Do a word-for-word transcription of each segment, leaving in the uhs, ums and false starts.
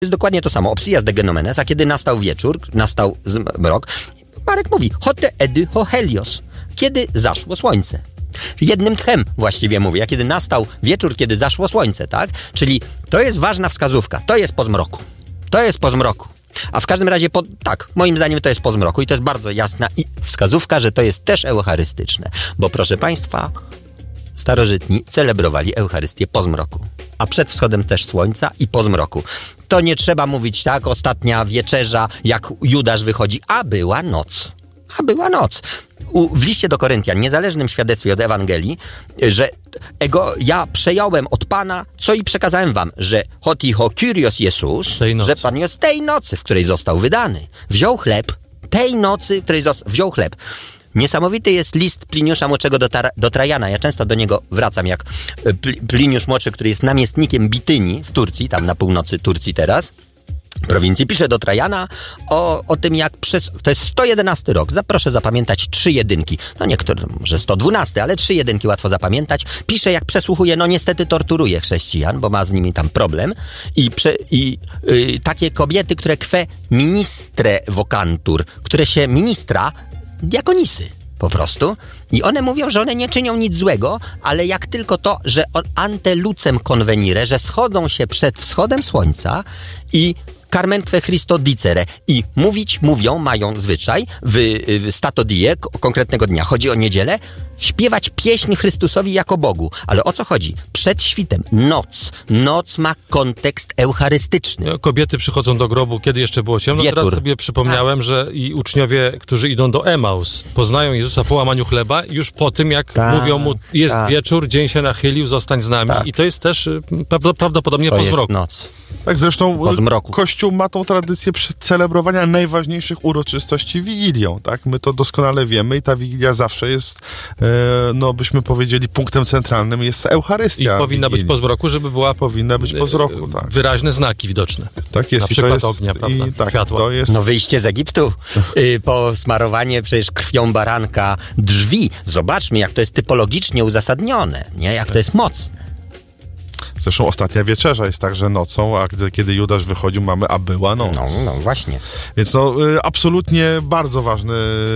jest dokładnie to samo. Obsias de genomenes, a kiedy nastał wieczór, nastał zmrok, Marek mówi, hote edy ho helios, kiedy zaszło słońce. Jednym tchem właściwie mówię, a kiedy nastał wieczór, kiedy zaszło słońce, tak? Czyli to jest ważna wskazówka, to jest po zmroku. To jest po zmroku. A w każdym razie, po, tak, moim zdaniem to jest po zmroku i to jest bardzo jasna i wskazówka, że to jest też eucharystyczne. Bo proszę Państwa, starożytni celebrowali Eucharystię po zmroku, a przed wschodem też słońca i po zmroku. To nie trzeba mówić tak, ostatnia wieczerza, jak Judasz wychodzi, a była noc. A była noc. U, w liście do Koryntian, niezależnym świadectwie od Ewangelii, że ego, ja przejąłem od Pana, co i przekazałem wam, że hoti ho Kyrios Jezus, że Pan jest tej nocy, w której został wydany. Wziął chleb, tej nocy, w której został, wziął chleb. Niesamowity jest list Pliniusza Młodszego do, Tar- do Trajana. Ja często do niego wracam, jak Pl- Pliniusz Młodszy, który jest namiestnikiem Bityni w Turcji, tam na północy Turcji teraz, prowincji, pisze do Trajana o, o tym, jak przez... To jest sto jedenasty rok. Proszę zapamiętać trzy jedynki. No niektóre, może sto dwunasty, ale trzy jedynki łatwo zapamiętać. Pisze, jak przesłuchuje, no niestety torturuje chrześcijan, bo ma z nimi tam problem. I, prze, i y, takie kobiety, które kwe ministre vocantur, które się ministra, diakonisy po prostu. I one mówią, że one nie czynią nic złego, ale jak tylko to, że ante lucem convenire, że schodzą się przed wschodem słońca i Carmen que Christo dicere. I mówić, mówią, mają zwyczaj w, w stato die, konkretnego dnia, chodzi o niedzielę, śpiewać pieśń Chrystusowi jako Bogu. Ale o co chodzi? Przed świtem, noc. Noc ma kontekst eucharystyczny. Kobiety przychodzą do grobu, kiedy jeszcze było ciemno. Wieczór. Teraz sobie przypomniałem, tak. że i uczniowie, którzy idą do Emaus, poznają Jezusa po łamaniu chleba, już po tym, jak tak, mówią mu, jest tak. wieczór, dzień się nachylił, zostań z nami. Tak. I to jest też prawdopodobnie to po jest zmroku. Noc. Tak, zresztą Kościół ma tą tradycję celebrowania najważniejszych uroczystości Wigilią, tak? My to doskonale wiemy i ta Wigilia zawsze jest, e, no byśmy powiedzieli, punktem centralnym jest Eucharystia. I powinna Wigilii. być po zmroku, żeby była powinna być po zmroku, tak. wyraźne znaki widoczne. Tak jest. Na I przykład to jest, ognia, prawda? I, tak, Światła. To jest... No wyjście z Egiptu, y, posmarowanie przecież krwią baranka drzwi. Zobaczmy, jak to jest typologicznie uzasadnione, nie? Jak to jest mocne. Zresztą ostatnia wieczerza jest także nocą, a gdy, kiedy Judasz wychodził, mamy, a była noc. No, no właśnie. Więc no, y, absolutnie bardzo ważny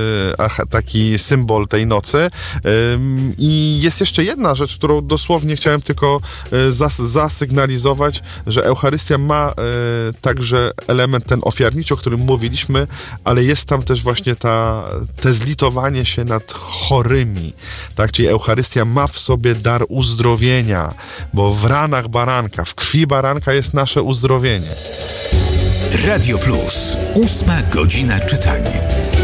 y, taki symbol tej nocy. Y, I jest jeszcze jedna rzecz, którą dosłownie chciałem tylko y, zas, zasygnalizować, że Eucharystia ma y, także element ten ofiarniczy, o którym mówiliśmy, ale jest tam też właśnie ta, te zlitowanie się nad chorymi. Tak? Czyli Eucharystia ma w sobie dar uzdrowienia, bo w ranach baranka, w krwi baranka jest nasze uzdrowienie. Radio Plus. Ósma godzina czytania.